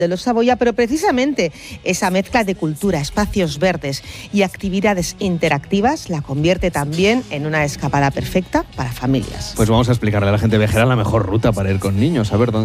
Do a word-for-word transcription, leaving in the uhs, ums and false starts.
de los Saboya, pero precisamente esa mezcla de cultura, espacios verdes y actividades interactivas la convierte también en una escapada perfecta para familias. Pues vamos a explicarle a la gente viajera la mejor ruta para ir con niños, a ver dónde